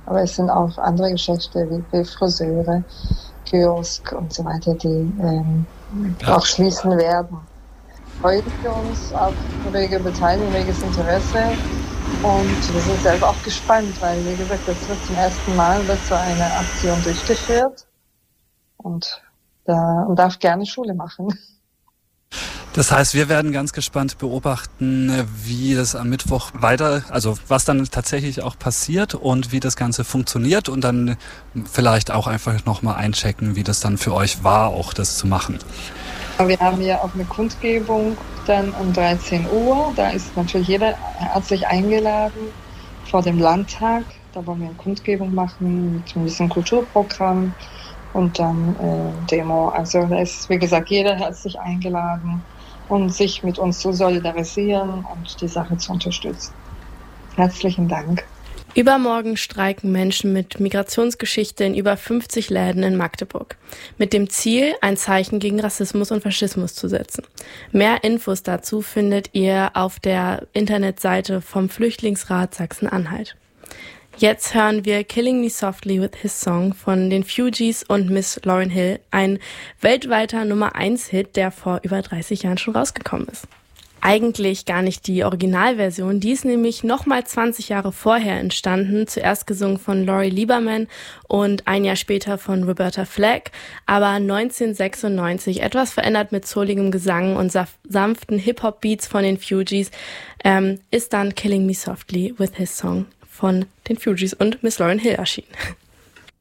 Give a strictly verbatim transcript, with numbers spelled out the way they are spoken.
Aber es sind auch andere Geschäfte wie, wie Friseure, Kiosk und so weiter, die ähm, ja. auch schließen werden. Freuen wir uns auf rege Beteiligung, reges Interesse. Und wir sind selber auch gespannt, weil, wie gesagt, das wird zum ersten Mal wird so eine Aktion durchgeführt. Und da und darf gerne Schule machen. Das heißt, wir werden ganz gespannt beobachten, wie das am Mittwoch weiter, also was dann tatsächlich auch passiert und wie das Ganze funktioniert und dann vielleicht auch einfach nochmal einchecken, wie das dann für euch war, auch das zu machen. Wir haben ja auch eine Kundgebung dann um dreizehn Uhr. Da ist natürlich jeder herzlich eingeladen vor dem Landtag. Da wollen wir eine Kundgebung machen mit ein bisschen Kulturprogramm und dann äh, Demo. Also da ist, wie gesagt, jeder herzlich eingeladen, um sich mit uns zu solidarisieren und die Sache zu unterstützen. Herzlichen Dank. Übermorgen streiken Menschen mit Migrationsgeschichte in über fünfzig Läden in Magdeburg. Mit dem Ziel, ein Zeichen gegen Rassismus und Faschismus zu setzen. Mehr Infos dazu findet ihr auf der Internetseite vom Flüchtlingsrat Sachsen-Anhalt. Jetzt hören wir Killing Me Softly with His Song von den Fugees und Miss Lauryn Hill, ein weltweiter Nummer eins Hit, der vor über dreißig Jahren schon rausgekommen ist. Eigentlich gar nicht die Originalversion, die ist nämlich nochmal zwanzig Jahre vorher entstanden, zuerst gesungen von Lori Lieberman und ein Jahr später von Roberta Flack, aber neunzehnhundertsechsundneunzig, etwas verändert mit souligem Gesang und sanften Hip-Hop-Beats von den Fugees, ähm, ist dann Killing Me Softly with His Song von den Fugees und Miss Lauryn Hill erschienen.